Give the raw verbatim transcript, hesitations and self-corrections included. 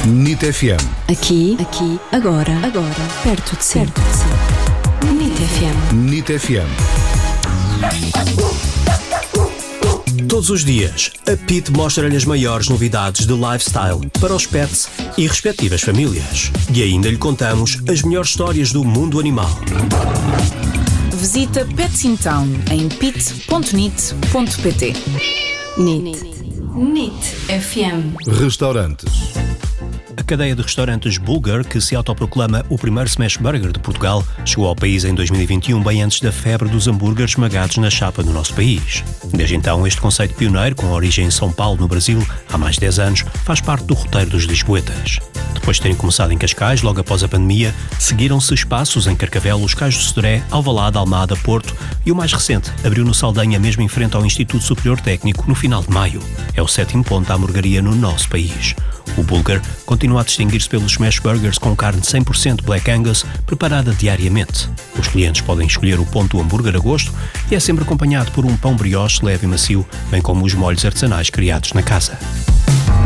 N I T F M. Aqui, aqui, agora, agora, perto de si. Perto de si. N I T F M. N I T F M. Todos os dias, a P I T mostra-lhe as maiores novidades de lifestyle para os pets e respectivas famílias. E ainda lhe contamos as melhores histórias do mundo animal. Visita Pets in Town em pit ponto nit ponto pt. N I T. N I T F M. Restaurantes. A cadeia de restaurantes Bulgar, que se autoproclama o primeiro smash burger de Portugal, chegou ao país em dois mil e vinte e um, bem antes da febre dos hambúrgueres esmagados na chapa do nosso país. Desde então, este conceito pioneiro, com origem em São Paulo, no Brasil, há mais de dez anos, faz parte do roteiro dos lisboetas. Depois de terem começado em Cascais, logo após a pandemia, seguiram-se espaços em Carcavelos, Cais do Sodré, Alvalade, Almada, Porto e o mais recente abriu no Saldanha, mesmo em frente ao Instituto Superior Técnico, no final de maio. É o sétimo ponto à hamburgueria no nosso país. O Bulgar continua a distinguir-se pelos smash burgers com carne cem por cento Black Angus, preparada diariamente. Os clientes podem escolher o ponto do hambúrguer a gosto e é sempre acompanhado por um pão brioche leve e macio, bem como os molhos artesanais criados na casa.